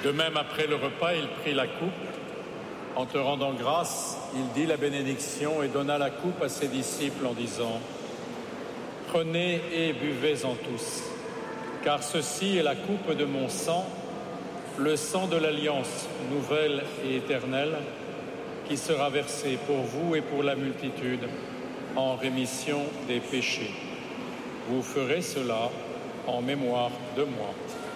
De même, après le repas, il prit la coupe. En te rendant grâce, il dit la bénédiction et donna la coupe à ses disciples en disant : « Prenez et buvez-en tous, car ceci est la coupe de mon sang, le sang de l'alliance nouvelle et éternelle, qui sera versé pour vous et pour la multitude en rémission des péchés. Vous ferez cela en mémoire de moi. »